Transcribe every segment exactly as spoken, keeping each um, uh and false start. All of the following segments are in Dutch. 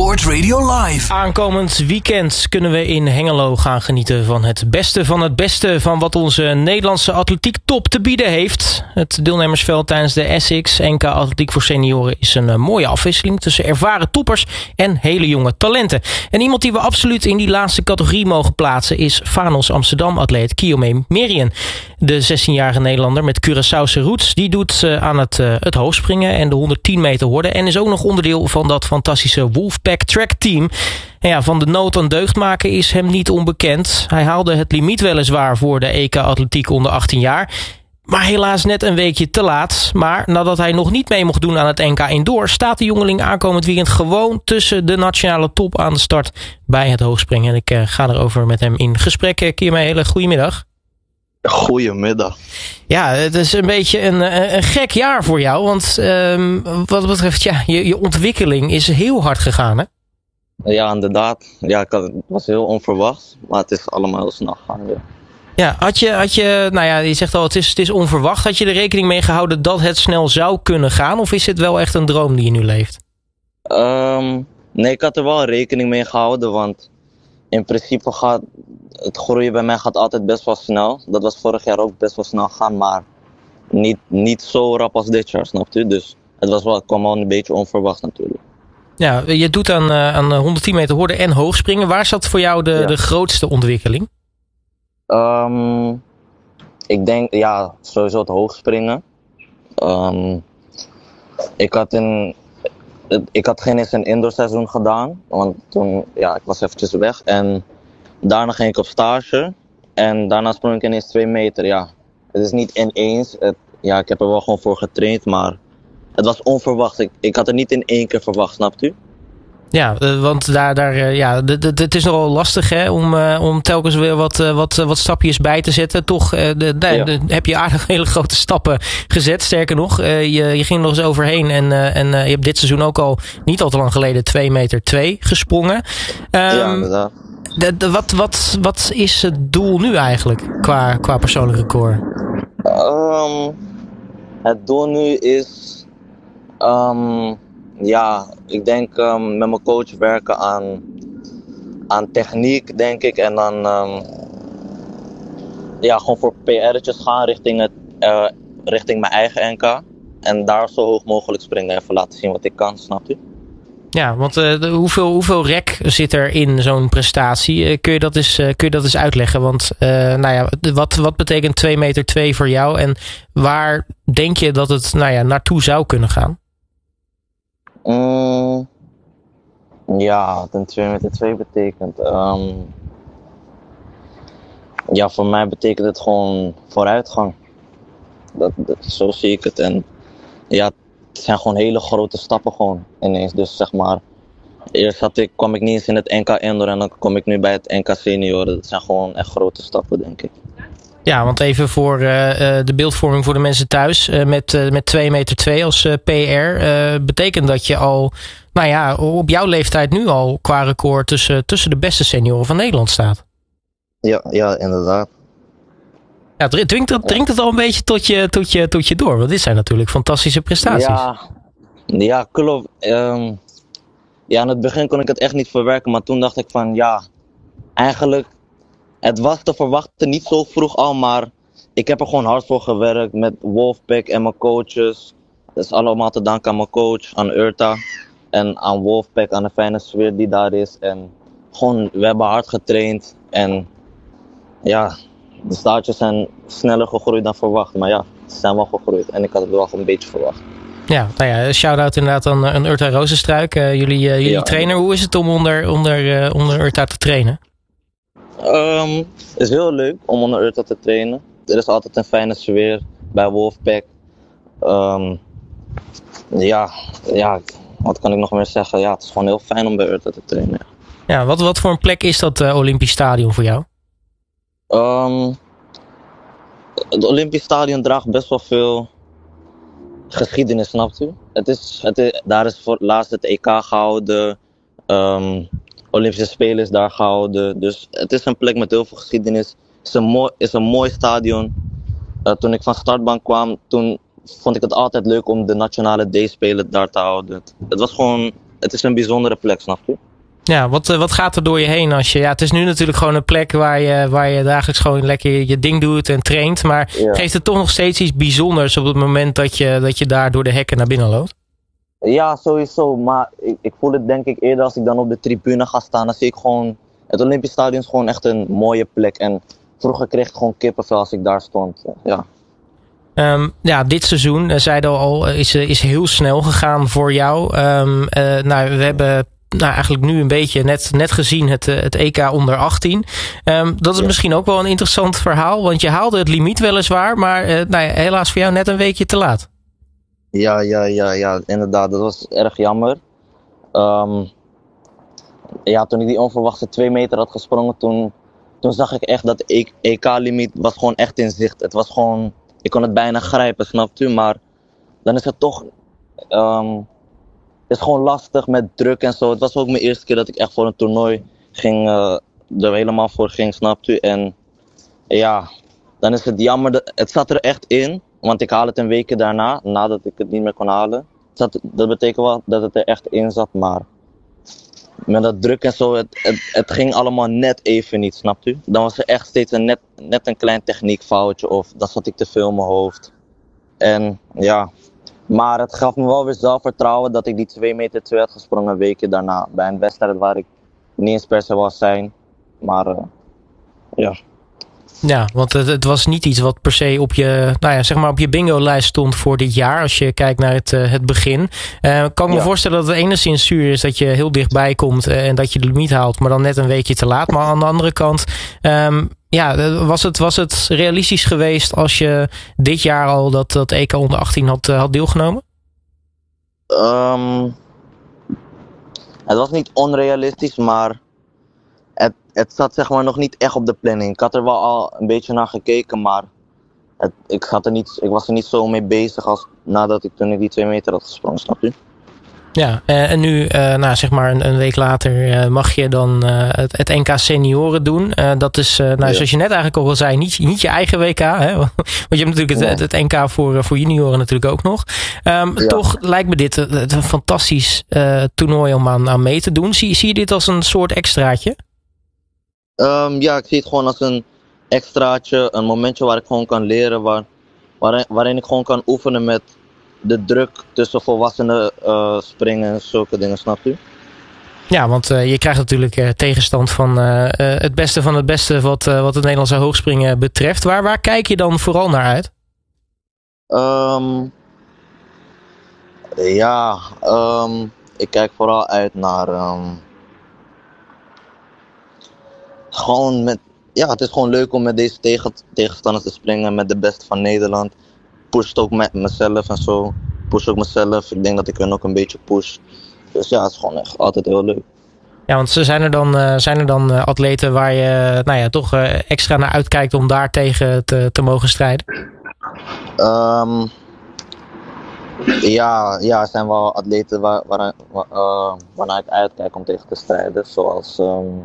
Sport Radio Live. Aankomend weekend kunnen we in Hengelo gaan genieten van het beste van het beste van wat onze Nederlandse atletiek top te bieden heeft. Het deelnemersveld tijdens de Essex N K Atletiek voor Senioren is een uh, mooie afwisseling tussen ervaren toppers en hele jonge talenten. En iemand die we absoluut in die laatste categorie mogen plaatsen is Vanos Amsterdam-atleet Kiyomi Merian. De zestienjarige Nederlander met Curaçaose roots, die doet uh, aan het, uh, het hoogspringen en de honderdtien meter horden en is ook nog onderdeel van dat fantastische Wolfpack Track Team. En ja, van de nood aan deugd maken is hem niet onbekend. Hij haalde het limiet weliswaar voor de E K Atletiek onder achttien jaar. Maar helaas net een weekje te laat. Maar nadat hij nog niet mee mocht doen aan het N K Indoor, staat de jongeling aankomend weekend gewoon tussen de nationale top aan de start bij het hoogspringen. En ik uh, ga erover met hem in gesprek. Uh, Kiyomi, hele goedemiddag. Goedemiddag. Ja, het is een beetje een, een gek jaar voor jou. Want um, wat betreft, ja, je, je ontwikkeling is heel hard gegaan, hè? Ja, inderdaad. Ja, ik had, het was heel onverwacht. Maar het is allemaal heel snel gegaan. Ja, ja had, je, had je, nou ja, je zegt al, het is, het is onverwacht. Had je er rekening mee gehouden dat het snel zou kunnen gaan? Of is het wel echt een droom die je nu leeft? Um, nee, ik had er wel rekening mee gehouden. Want in principe gaat het groeien bij mij gaat altijd best wel snel. Dat was vorig jaar ook best wel snel gaan, maar niet, niet zo rap als dit jaar, snapt u? Dus het was wel, het kwam wel een beetje onverwacht natuurlijk. Ja, je doet aan, uh, aan honderdtien meter horden en hoogspringen. Waar zat voor jou de, ja. de grootste ontwikkeling? Um, ik denk, ja, sowieso het hoogspringen. Um, ik had in... Ik had geen eens een indoorseizoen gedaan, want toen, ja, ik was eventjes weg en daarna ging ik op stage en daarna sprong ik ineens twee meter, ja. Het is niet ineens, het, ja, ik heb er wel gewoon voor getraind, maar het was onverwacht. Ik, ik had het niet in één keer verwacht, snapt u? Ja, want daar, daar, ja, het is nogal lastig hè, om, uh, om telkens weer wat, uh, wat, wat stapjes bij te zetten. Toch uh, de, de, ja. de, heb je aardig hele grote stappen gezet. Sterker nog, uh, je, je ging er nog eens overheen. En, uh, en uh, je hebt dit seizoen ook al niet al te lang geleden twee meter twee gesprongen. Um, ja, inderdaad. De, de, wat, wat, wat is het doel nu eigenlijk qua, qua persoonlijk record? Um, het doel nu is... Um, Ja, ik denk um, met mijn coach werken aan, aan techniek, denk ik. En dan um, ja, gewoon voor P R'tjes gaan richting, het, uh, richting mijn eigen N K. En daar zo hoog mogelijk springen. Even laten zien wat ik kan, snapt u? Ja, want uh, de, hoeveel, hoeveel rek zit er in zo'n prestatie? Uh, kun, je dat eens, uh, kun je dat eens uitleggen? Want uh, nou ja, wat, wat betekent twee meter twee voor jou? En waar denk je dat het nou ja, naartoe zou kunnen gaan? Mm, ja, wat een twee meter twee betekent. Um, ja, voor mij betekent het gewoon vooruitgang. Dat, dat, zo zie ik het. En ja, het zijn gewoon hele grote stappen gewoon ineens. Dus zeg maar, eerst had ik, kwam ik niet eens in het N K Indoor en dan kom ik nu bij het N K Senioren. Dat zijn gewoon echt grote stappen, denk ik. Ja, want even voor uh, de beeldvorming voor de mensen thuis. Uh, met, uh, met twee meter twee als uh, P R. Uh, betekent dat je al, nou ja, op jouw leeftijd nu al qua record tussen, tussen de beste senioren van Nederland staat. Ja, ja, inderdaad. Ja, dringt dat, dringt het al een beetje tot je, tot, je, tot je door? Want dit zijn natuurlijk fantastische prestaties. Ja, ja klopt. Um, ja, in het begin kon ik het echt niet verwerken. Maar toen dacht ik van, ja, eigenlijk... Het was te verwachten, niet zo vroeg al, maar ik heb er gewoon hard voor gewerkt met Wolfpack en mijn coaches. Dat is allemaal te danken aan mijn coach, aan Urta en aan Wolfpack, aan de fijne sfeer die daar is. En gewoon, we hebben hard getraind en ja, de staartjes zijn sneller gegroeid dan verwacht. Maar ja, ze zijn wel gegroeid en ik had het wel een beetje verwacht. Ja, nou ja, shout-out inderdaad aan, aan Urta Rozenstruik, uh, jullie, uh, jullie ja, trainer. Hoe is het om onder, onder, uh, onder Urta te trainen? Um, het is heel leuk om onder Urta te trainen. Er is altijd een fijne sfeer bij Wolfpack. Um, ja, ja, wat kan ik nog meer zeggen? Ja, het is gewoon heel fijn om bij Urta te trainen. Ja, ja wat, wat voor een plek is dat uh, Olympisch Stadion voor jou? Um, het Olympisch Stadion draagt best wel veel geschiedenis, snapt u? Het is, het is, daar is voor het laatst het E K gehouden. Um, Olympische Spelen is daar gehouden. Dus het is een plek met heel veel geschiedenis. Het is een mooi, is een mooi stadion. Uh, toen ik van startbank kwam, toen vond ik het altijd leuk om de nationale D-spelen daar te houden. Het was gewoon het is een bijzondere plek, snap je? Ja, wat, wat gaat er door je heen als je... Ja, het is nu natuurlijk gewoon een plek waar je, waar je dagelijks gewoon lekker je ding doet en traint. Maar ja. Geeft het toch nog steeds iets bijzonders op het moment dat je, dat je daar door de hekken naar binnen loopt? Ja, sowieso. Maar ik, ik voel het denk ik eerder als ik dan op de tribune ga staan. Dan zie ik gewoon... Het Olympisch Stadion is gewoon echt een mooie plek. En vroeger kreeg ik gewoon kippenvel als ik daar stond. Ja. Um, ja, dit seizoen, uh, zeiden we al, is, uh, is heel snel gegaan voor jou. Um, uh, nou, we hebben... Nou, eigenlijk nu een beetje net, net gezien het, het E K onder achttien. Um, dat is ja. misschien ook wel een interessant verhaal. Want je haalde het limiet weliswaar. Maar uh, nou ja, helaas voor jou net een weekje te laat. Ja, ja, ja, ja, inderdaad. Dat was erg jammer. Um, ja, toen ik die onverwachte twee meter had gesprongen. Toen, toen zag ik echt dat de E K-limiet was gewoon echt in zicht. Het was gewoon... Ik kon het bijna grijpen, snapt u? Maar dan is het toch... Um, Het is gewoon lastig met druk en zo. Het was ook mijn eerste keer dat ik echt voor een toernooi ging, uh, er helemaal voor ging, snapt u? En ja, dan is het jammer. Dat, het zat er echt in, want ik haal het een week daarna, nadat ik het niet meer kon halen. Het zat, dat betekent wel dat het er echt in zat, maar met dat druk en zo, het, het, het ging allemaal net even niet, snapt u? Dan was er echt steeds een net, net een klein techniekfoutje of dan zat ik te veel in mijn hoofd. En ja... Maar het gaf me wel weer zelfvertrouwen dat ik die twee meter twee had gesprongen weken daarna. Bij een wedstrijd waar ik niet eens per se was zijn. Maar uh, ja. Ja, want het, het was niet iets wat per se op je, nou ja, zeg maar op je bingo-lijst stond voor dit jaar. Als je kijkt naar het, uh, het begin. Uh, kan ik me ja. voorstellen dat het enigszins zuur is dat je heel dichtbij komt. Uh, en dat je de limiet haalt. Maar dan net een weekje te laat. Maar aan de andere kant... Um, Ja, was het, was het realistisch geweest als je dit jaar al dat, dat E K onder achttien had, had deelgenomen? Um, het was niet onrealistisch, maar het, het zat zeg maar nog niet echt op de planning. Ik had er wel al een beetje naar gekeken, maar het, ik, had er niet, ik was er niet zo mee bezig als nadat ik toen ik die twee meter had gesprongen, snap je? Ja, uh, en nu, uh, nou, zeg maar een, een week later uh, mag je dan uh, het, het N K senioren doen. Uh, dat is, uh, nou, ja. zoals je net eigenlijk al zei, niet, niet je eigen W K. Hè? Want je hebt natuurlijk het, het, het N K voor, voor junioren natuurlijk ook nog. Um, ja. Toch lijkt me dit een, een fantastisch uh, toernooi om aan, aan mee te doen. Zie, zie je dit als een soort extraatje? Um, ja, ik zie het gewoon als een extraatje. Een momentje waar ik gewoon kan leren. Waar, waarin, waarin ik gewoon kan oefenen met... de druk tussen volwassenen uh, springen en zulke dingen, snap je? Ja, want uh, je krijgt natuurlijk uh, tegenstand van uh, uh, het beste van het beste wat, uh, wat het Nederlandse hoogspringen betreft. Waar, waar kijk je dan vooral naar uit? Um, ja, um, ik kijk vooral uit naar... Um, gewoon met... Ja, het is gewoon leuk om met deze tegen, tegenstanders te springen, met de beste van Nederland. Pusht ook met mezelf en zo. Push ook mezelf. Ik denk dat ik hun ook een beetje push. Dus ja, het is gewoon echt altijd heel leuk. Ja, want zijn er dan, uh, zijn er dan uh, atleten waar je nou ja, toch uh, extra naar uitkijkt om daar tegen te, te mogen strijden? Um, ja, ja, er zijn wel atleten waar, waar, waar, uh, waarnaar ik uitkijk om tegen te strijden. Zoals... Um,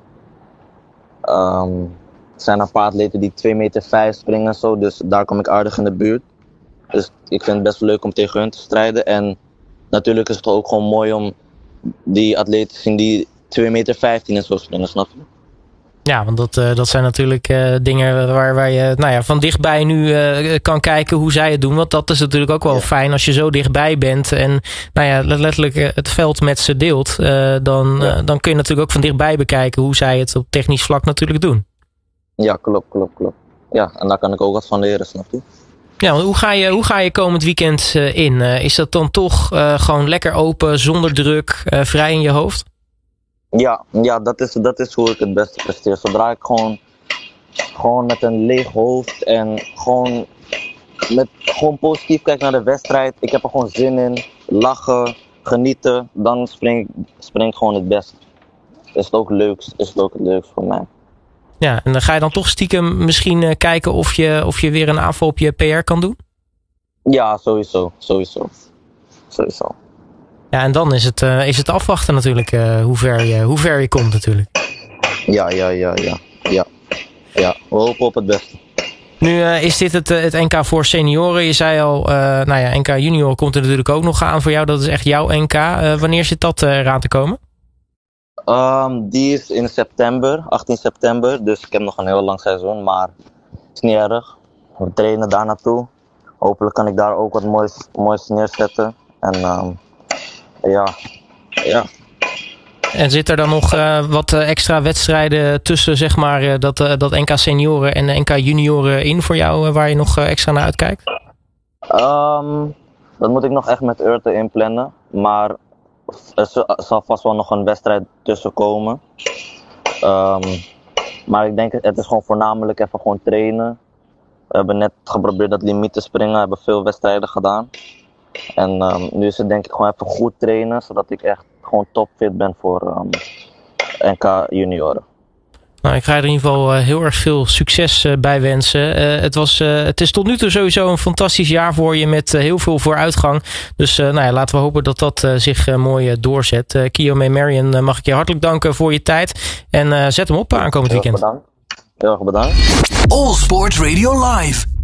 um, er zijn een paar atleten die twee meter vijf springen en zo. Dus daar kom ik aardig in de buurt. Dus ik vind het best leuk om tegen hun te strijden. En natuurlijk is het ook gewoon mooi om die atleten te zien die twee meter vijftien en zo springen, snap je? Ja, want dat, uh, dat zijn natuurlijk uh, dingen waar, waar je nou ja, van dichtbij nu uh, kan kijken hoe zij het doen. Want dat is natuurlijk ook wel ja. fijn als je zo dichtbij bent en nou ja, letterlijk uh, het veld met ze deelt. Uh, dan, ja. uh, dan kun je natuurlijk ook van dichtbij bekijken hoe zij het op technisch vlak natuurlijk doen. Ja, klopt, klopt, klopt. Ja, en daar kan ik ook wat van leren, snap je? Ja, want hoe ga je, hoe ga je komend weekend uh, in? Uh, is dat dan toch uh, gewoon lekker open, zonder druk, uh, vrij in je hoofd? Ja, ja dat, is, dat is hoe ik het beste presteer. Zodra ik gewoon, gewoon met een leeg hoofd en gewoon, met, gewoon positief kijk naar de wedstrijd. Ik heb er gewoon zin in, lachen, genieten. Dan spring, spring ik gewoon het beste. Is het ook leukst, is het ook het leukst voor mij. Ja, en dan ga je dan toch stiekem misschien uh, kijken of je, of je weer een aanval op je P R kan doen? Ja, sowieso, sowieso. Sowieso. Ja, en dan is het, uh, is het afwachten natuurlijk uh, hoe, ver je, hoe ver je komt natuurlijk. Ja, ja, ja, ja. Ja, ja. We hopen op het beste. Nu uh, is dit het, uh, het N K voor senioren. Je zei al, uh, nou ja, N K junior komt er natuurlijk ook nog aan voor jou. Dat is echt jouw N K. Uh, wanneer zit dat uh, eraan te komen? Um, die is in september, achttien september. Dus ik heb nog een heel lang seizoen, maar het is niet erg. We trainen daar naartoe. Hopelijk kan ik daar ook wat moois, moois neerzetten. En um, ja, ja. En zit er dan nog uh, wat uh, extra wedstrijden tussen, zeg maar, uh, dat, uh, dat N K senioren en de N K junioren in voor jou, uh, waar je nog uh, extra naar uitkijkt? Um, dat moet ik nog echt met Urte inplannen. Maar er zal vast wel nog een wedstrijd tussen komen. Um, maar ik denk, het is gewoon voornamelijk even gewoon trainen. We hebben net geprobeerd dat limiet te springen, we hebben veel wedstrijden gedaan. En um, nu is het denk ik gewoon even goed trainen, zodat ik echt gewoon topfit ben voor um, N K junioren. Nou, ik ga er in ieder geval uh, heel erg veel succes uh, bij wensen. Uh, het, was, uh, het is tot nu toe sowieso een fantastisch jaar voor je met uh, heel veel vooruitgang. Dus uh, nou ja, laten we hopen dat dat uh, zich uh, mooi uh, doorzet. Uh, Kiyomi Marion, uh, mag ik je hartelijk danken voor je tijd. En uh, zet hem op aankomend weekend. Heel erg bedankt. Heel erg bedankt. All Sport Radio Live.